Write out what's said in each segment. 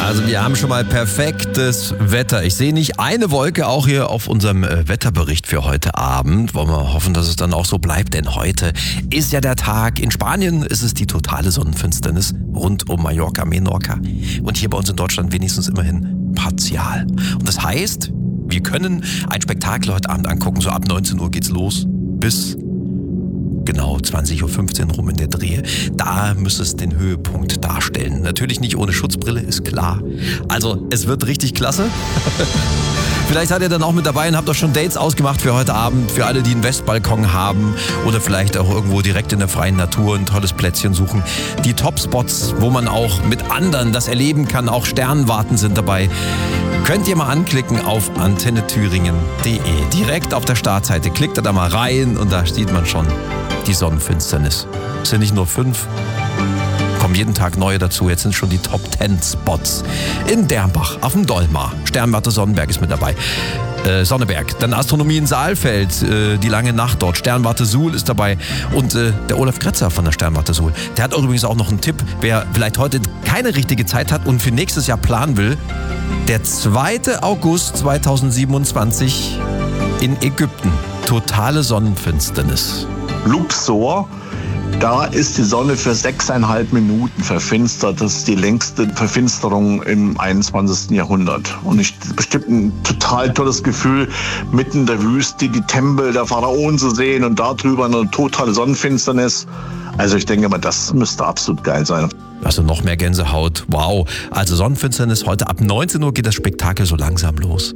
Also wir haben schon mal perfektes Wetter. Ich sehe nicht eine Wolke, auch hier auf unserem Wetterbericht für heute Abend. Wollen wir hoffen, dass es dann auch so bleibt, denn heute ist ja der Tag. In Spanien ist es die totale Sonnenfinsternis rund um Menorca. Und hier bei uns in Deutschland wenigstens immerhin partial. Und das heißt, wir können ein Spektakel heute Abend angucken. So ab 19 Uhr geht's los bis genau 20.15 Uhr rum in der Drehe. Da müsste es den Höhepunkt darstellen. Natürlich nicht ohne Schutzbrille, ist klar. Also es wird richtig klasse. Vielleicht seid ihr dann auch mit dabei und habt auch schon Dates ausgemacht für heute Abend, für alle, die einen Westbalkon haben oder vielleicht auch irgendwo direkt in der freien Natur ein tolles Plätzchen suchen. Die Top-Spots, wo man auch mit anderen das erleben kann, auch Sternwarten sind dabei. Könnt ihr mal anklicken auf antennethüringen.de. Direkt auf der Startseite klickt ihr da mal rein und da sieht man schon die Sonnenfinsternis. Es sind nicht nur 5, kommen jeden Tag neue dazu. Jetzt sind schon die Top 10 Spots. In Dernbach, auf dem Dolmar. Sternwarte Sonnenberg ist mit dabei. Sonneberg. Dann Astronomie in Saalfeld, die lange Nacht dort. Sternwarte Suhl ist dabei. Und der Olaf Kretzer von der Sternwarte Suhl. Der hat übrigens auch noch einen Tipp, wer vielleicht heute keine richtige Zeit hat und für nächstes Jahr planen will. Der 2. August 2027 in Ägypten. Totale Sonnenfinsternis. Luxor, da ist die Sonne für 6,5 Minuten verfinstert. Das ist die längste Verfinsterung im 21. Jahrhundert. Und bestimmt ein total tolles Gefühl, mitten in der Wüste die Tempel der Pharaonen zu sehen und darüber eine totale Sonnenfinsternis. Also ich denke mal, das müsste absolut geil sein. Also noch mehr Gänsehaut. Wow. Also Sonnenfinsternis, heute ab 19 Uhr geht das Spektakel so langsam los.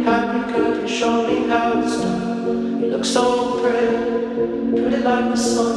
Show me how it's done. You look so pretty like the sun.